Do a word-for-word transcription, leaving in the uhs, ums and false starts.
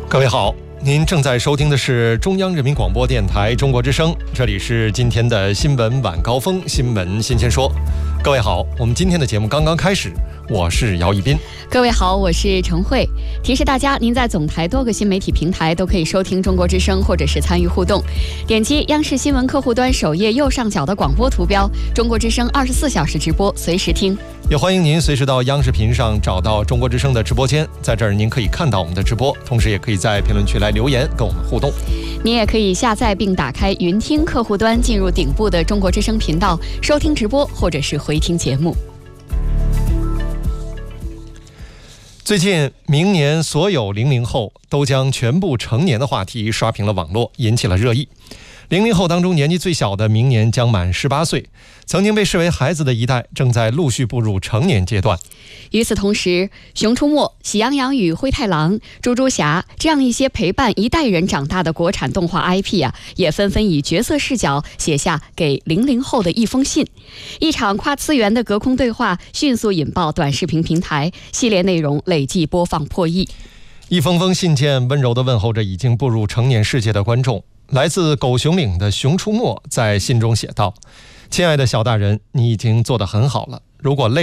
各位好，您正在收听的是中央人民广播电台中国之声，这里是今天的新闻晚高峰，新闻新鲜说。各位好，我们今天的节目刚刚开始，我是姚一斌。 各位好，我是陈慧。提示大家，您在总台多个新媒体平台都可以收听中国之声，或者是参与互动。点击央视新闻客户端首页右上角的广播图标，中国之声二十四小时直播，随时听。 也欢迎您随时到央视频上找到中国之声的直播间，在这儿您可以看到我们的直播，同时也可以在评论区来留言跟我们互动。 您也可以下载并打开云听客户端，进入顶部的中国之声频道，收听直播或者是回听节目。 最近，明年所有零零后都将全部成年的话题刷屏了网络，引起了热议。零零后当中年纪最小的明年将满十八岁，曾经被视为孩子的一代正在陆续步入成年阶段。 与此同时，《熊出没》《喜羊羊与灰太狼》《猪猪侠》这样一些陪伴一代人长大的国产动画 I P 啊，也纷纷以角色视角写下给零零后的一封信。一场跨次元的隔空对话迅速引爆短视频平台，系列内容累计播放破亿。 一封封信件温柔地问候着已经步入成年世界的观众。来自狗熊岭的熊出没在信中写道：亲爱的小大人，你已经做得很好了，如果累